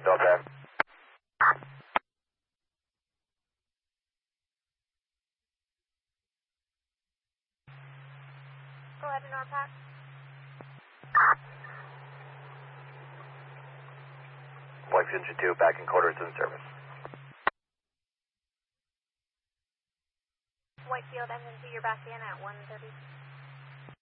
Okay. Go ahead, Norpac. Flight Engine 2, back in quarters in service. Whitefield, engine 2, you're back in at 1:30.